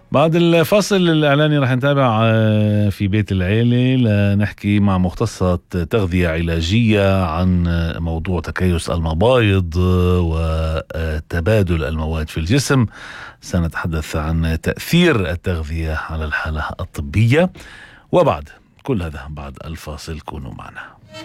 بعد الفاصل الإعلاني رح نتابع في بيت العيلة لنحكي مع مختصة تغذية علاجية عن موضوع تكيس المبايض وتبادل المواد في الجسم. سنتحدث عن تأثير التغذية على الحالة الطبية، وبعد كل هذا بعد الفاصل كونوا معنا.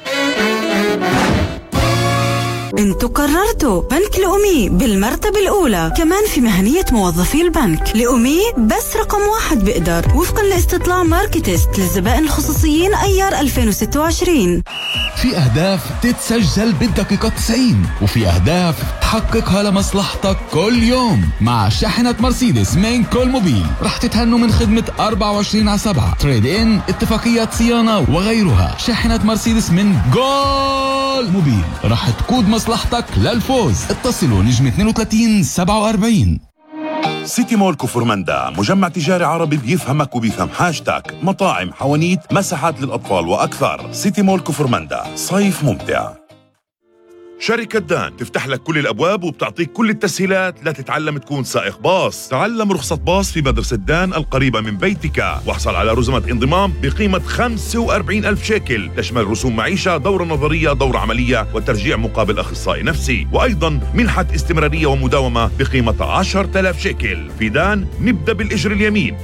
انتوا قررتوا بنك لأمي بالمرتبة الأولى، كمان في مهنية موظفي البنك. لأمي بس رقم 1 بقدر وفقا لاستطلاع ماركتست للزبائن الخصوصيين أيار 2026. في أهداف تتسجل بالدقيقة 90، وفي أهداف تحققها لمصلحتك كل يوم. مع شاحنة مرسيدس من كل موبيل رح تتهنوا من خدمة 24/7 تريد إن، اتفاقيات صيانة وغيرها. شاحنة مرسيدس من جول موبيل رح تقود مصلحتك للفوز. اتصلوا نجم 32 47. سيتي مول كفرمندا مجمع تجاري عربي بيفهمك وبيفهم حاجتك. مطاعم، حوانيت، مساحات للأطفال وأكثر. سيتي مول كفرمندا، صيف ممتع. شركة دان تفتح لك كل الأبواب وبتعطيك كل التسهيلات لتتعلم تكون سائق باص. تعلم رخصة باص في مدرسة دان القريبة من بيتك، واحصل على رزمة انضمام بقيمة 45,000 شيكل، تشمل رسوم معيشة، دورة نظرية، دورة عملية، وترجيع مقابل أخصائي نفسي، وأيضا منحة استمرارية ومداومة بقيمة 10,000 شيكل. في دان نبدأ بالإجر اليمين